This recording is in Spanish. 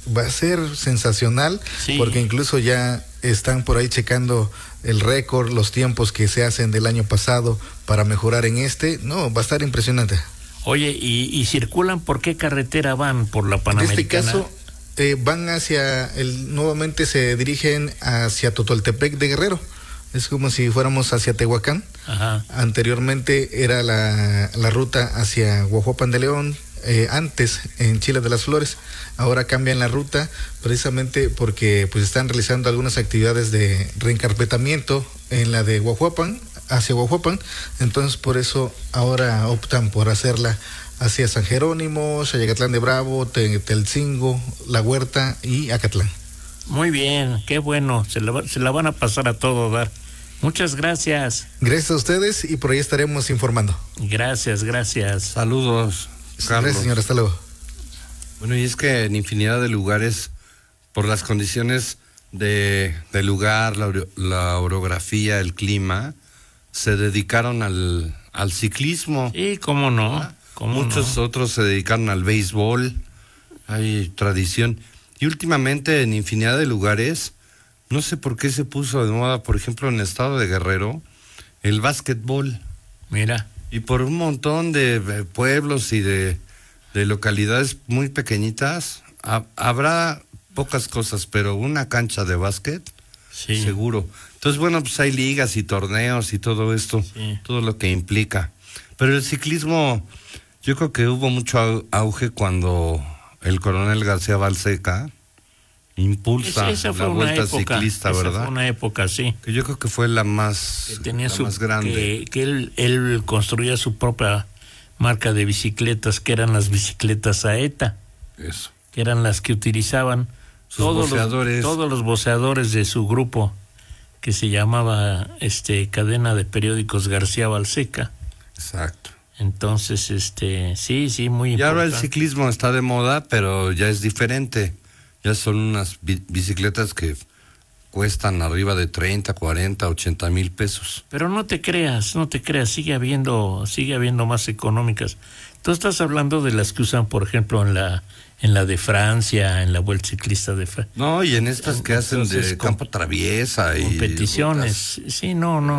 va a ser sensacional, sí, porque incluso ya están por ahí checando el récord, los tiempos que se hacen del año pasado para mejorar en no, va a estar impresionante. Oye, ¿y circulan por qué carretera van? ¿Por la Panamericana? En este caso, van nuevamente se dirigen hacia Totoltepec de Guerrero. Es como si fuéramos hacia Tehuacán. Ajá. Anteriormente era la ruta hacia Guajuapan de León, antes en Chile de las Flores. Ahora cambian la ruta precisamente porque pues están realizando algunas actividades de reencarpetamiento en la de Guajuapan, hacia Guajuapan. Entonces por eso ahora optan por hacerla hacia San Jerónimo, Xayacatlán de Bravo, Telcingo, La Huerta y Acatlán. Muy bien, qué bueno, se la van a pasar a todo dar. Muchas gracias. Gracias a ustedes y por ahí estaremos informando. Gracias. Saludos, Carlos. Gracias, señor, hasta luego. Bueno, y es que en infinidad de lugares, por las condiciones del lugar, la orografía, el clima, se dedicaron al ciclismo. Sí, cómo no. Muchos otros se dedicaron al béisbol, hay tradición. Y últimamente en infinidad de lugares, no sé por qué se puso de moda, por ejemplo en el estado de Guerrero, el básquetbol. Mira. Y por un montón de pueblos y de localidades muy pequeñitas, habrá pocas cosas, pero una cancha de básquet, sí, seguro. Entonces, bueno, pues hay ligas y torneos y todo esto, sí, todo lo que implica. Pero el ciclismo, yo creo que hubo mucho auge cuando el coronel García Balseca impulsa esa fue la vuelta época, ciclista, ¿verdad? Esa fue una época, sí. Que yo creo que fue la más grande. Que él construía su propia marca de bicicletas, que eran las bicicletas Aeta. Eso. Que eran las que utilizaban todos los voceadores de su grupo, que se llamaba Cadena de Periódicos García Balseca. Exacto. Entonces, sí, muy importante. Y ahora el ciclismo está de moda, pero ya es diferente. Ya son unas bicicletas que cuestan arriba de 30, 40, 80 mil pesos. Pero no te creas, sigue habiendo más económicas. Tú estás hablando de las que usan, por ejemplo, en la de Francia, en la Vuelta Ciclista de Francia. No, y en estas que hacen de campo traviesa y competiciones. Sí, no.